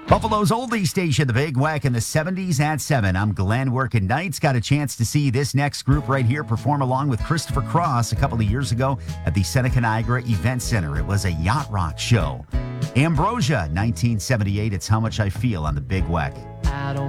Buffalo's oldie station, the Big Wack in the 70s at 7. I'm Glenn working nights. Got a chance to see this next group right here perform along with Christopher Cross a couple of years ago at the Seneca Niagara Event Center. It was a yacht rock show. Ambrosia, 1978. It's How Much I Feel on the Big Wack.